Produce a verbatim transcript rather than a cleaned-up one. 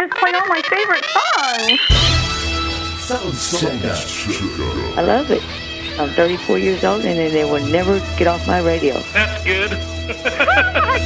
always play all my favorite songs. Sound check. I love it. I'm thirty-four years old, and they will never get off my radio. That's good.